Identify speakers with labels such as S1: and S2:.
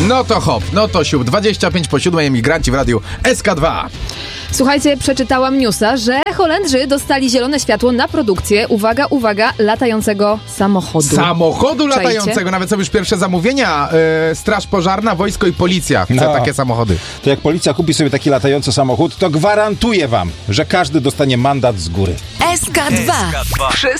S1: No to hop, no to siup. 25 po 7 emigranci w radiu SK2.
S2: Słuchajcie, przeczytałam newsa, że Holendrzy dostali zielone światło na produkcję, uwaga, uwaga, latającego samochodu.
S1: Samochodu
S2: Czajcie?
S1: latającego, nawet są już pierwsze zamówienia. Straż pożarna, wojsko i policja chce takie samochody.
S3: To jak policja kupi sobie taki latający samochód, to gwarantuję wam, że każdy dostanie mandat z góry.
S4: SK2.